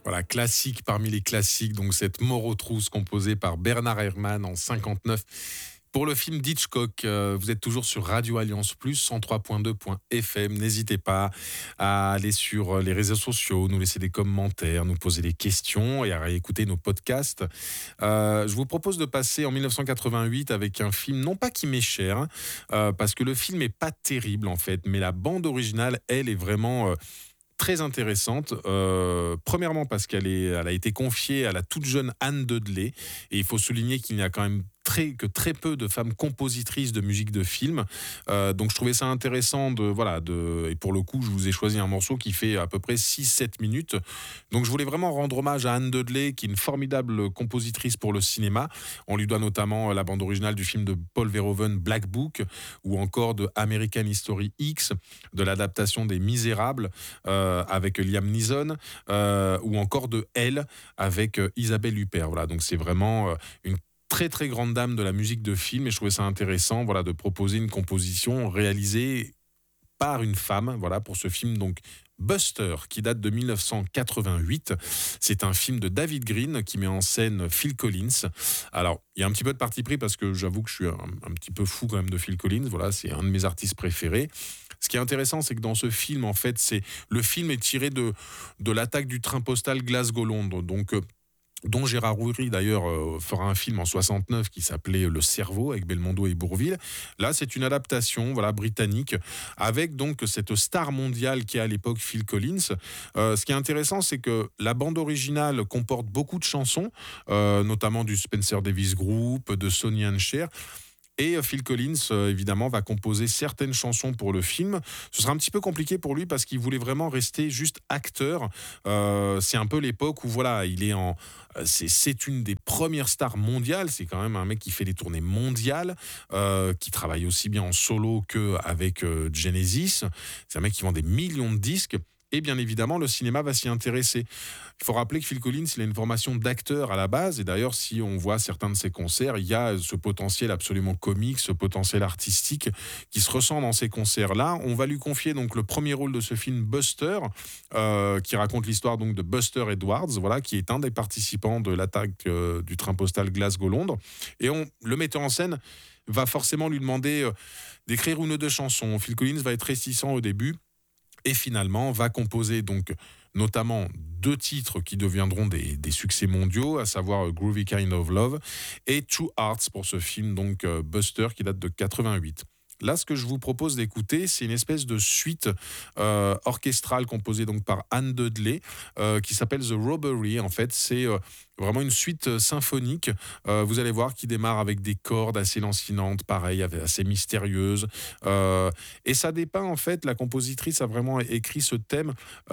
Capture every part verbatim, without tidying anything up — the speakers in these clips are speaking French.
Voilà, classique parmi les classiques, donc cette mort aux trousses composée par Bernard Herrmann en cinquante-neuf. Pour le film d'Hitchcock, euh, vous êtes toujours sur Radio Alliance Plus, cent trois point deux F M. N'hésitez pas à aller sur les réseaux sociaux, nous laisser des commentaires, nous poser des questions et à réécouter nos podcasts. Euh, je vous propose de passer en dix-neuf cent quatre-vingt-huit avec un film, non pas qui m'est cher, hein, euh, parce que le film est pas terrible en fait, mais la bande originale, elle, est vraiment... Euh, très intéressante. Euh, premièrement parce qu'elle est, elle a été confiée à la toute jeune Anne Dudley, et il faut souligner qu'il n'y a quand même très, que très peu de femmes compositrices de musique de film. Euh, donc je trouvais ça intéressant de, voilà, de, et pour le coup, je vous ai choisi un morceau qui fait à peu près six sept minutes. Donc je voulais vraiment rendre hommage à Anne Dudley, qui est une formidable compositrice pour le cinéma. On lui doit notamment la bande originale du film de Paul Verhoeven, Black Book, ou encore de American History X, de l'adaptation des Misérables, euh, avec Liam Neeson, euh, ou encore de Elle avec euh, Isabelle Huppert. Voilà, donc c'est vraiment euh, une très très grande dame de la musique de film, et je trouvais ça intéressant, voilà, de proposer une composition réalisée par une femme, voilà, pour ce film donc Buster, qui date de dix-neuf cent quatre-vingt-huit. C'est un film de David Green qui met en scène Phil Collins. Alors, il y a un petit peu de parti pris parce que j'avoue que je suis un, un petit peu fou quand même de Phil Collins. Voilà, c'est un de mes artistes préférés. Ce qui est intéressant, c'est que dans ce film, en fait, c'est le film est tiré de de l'attaque du train postal Glasgow-Londres. Donc euh, dont Gérard Houry d'ailleurs euh, fera un film en soixante-neuf qui s'appelait Le Cerveau avec Belmondo et Bourvil. Là, c'est une adaptation, voilà, britannique, avec donc cette star mondiale qui est à l'époque Phil Collins. Euh, ce qui est intéressant, c'est que la bande originale comporte beaucoup de chansons, euh, notamment du Spencer Davis Group, de Sonny and Cher. Et Phil Collins, euh, évidemment, va composer certaines chansons pour le film. Ce sera un petit peu compliqué pour lui parce qu'il voulait vraiment rester juste acteur. Euh, c'est un peu l'époque où, voilà, il est en... C'est, c'est une des premières stars mondiales. C'est quand même un mec qui fait des tournées mondiales, euh, qui travaille aussi bien en solo qu'avec euh, Genesis. C'est un mec qui vend des millions de disques. Et bien évidemment, le cinéma va s'y intéresser. Il faut rappeler que Phil Collins, il a une formation d'acteur à la base. Et d'ailleurs, si on voit certains de ses concerts, il y a ce potentiel absolument comique, ce potentiel artistique qui se ressent dans ces concerts-là. On va lui confier donc le premier rôle de ce film, Buster, euh, qui raconte l'histoire donc de Buster Edwards, voilà, qui est un des participants de l'attaque euh, du train postal Glasgow-Londres. Et on, le metteur en scène va forcément lui demander euh, d'écrire une ou deux chansons. Phil Collins va être réticent au début, et finalement va composer donc notamment deux titres qui deviendront des, des succès mondiaux, à savoir Groovy Kind of Love et True Hearts pour ce film donc euh, Buster qui date de quatre-vingt-huit. Là, ce que je vous propose d'écouter, c'est une espèce de suite euh, orchestrale composée donc par Anne Dudley, euh, qui s'appelle The Robbery. En fait, c'est euh, vraiment une suite symphonique. Euh, vous allez voir, qui démarre avec des cordes assez lancinantes, pareil, assez mystérieuses. Euh, et ça dépeint, en fait, la compositrice a vraiment écrit ce thème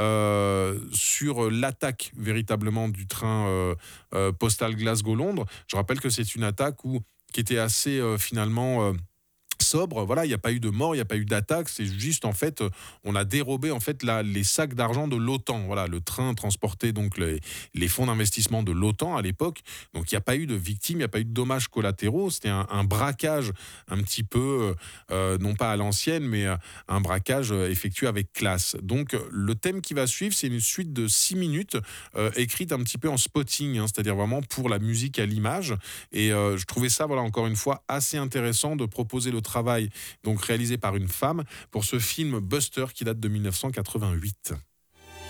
euh, sur l'attaque véritablement du train euh, euh, postal Glasgow-Londres. Je rappelle que c'est une attaque où, qui était assez euh, finalement... Euh, sobre, voilà, il n'y a pas eu de mort, il n'y a pas eu d'attaque, c'est juste en fait, on a dérobé en fait la, les sacs d'argent de l'OTAN, voilà, le train transportait donc les, les fonds d'investissement de l'OTAN à l'époque, donc il n'y a pas eu de victimes, il n'y a pas eu de dommages collatéraux, c'était un, un braquage un petit peu, euh, non pas à l'ancienne, mais un braquage effectué avec classe. Donc le thème qui va suivre, c'est une suite de six minutes, euh, écrite un petit peu en spotting, hein, c'est-à-dire vraiment pour la musique à l'image, et euh, je trouvais ça, voilà, encore une fois, assez intéressant de proposer le travail donc réalisé par une femme pour ce film Buster qui date de dix-neuf cent quatre-vingt-huit.